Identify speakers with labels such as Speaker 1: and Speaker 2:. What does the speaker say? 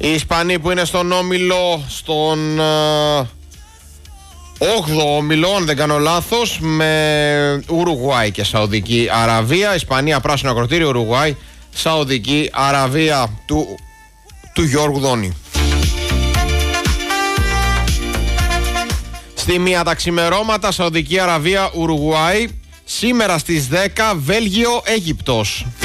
Speaker 1: Οι Ισπανοί που είναι στον όμιλο, στον 8ο όμιλο, αν δεν κάνω λάθος, με Ουρουγουάη και Σαουδική Αραβία. Ισπανία πράσινο ακροτήριο, Ουρουγουάη, Σαουδική Αραβία του Γιώργου Δόνη. Στη μία τα ξημερώματα, Σαουδική Αραβία, Ουρουγουάη. Σήμερα στις 10, Βέλγιο, Αίγυπτος.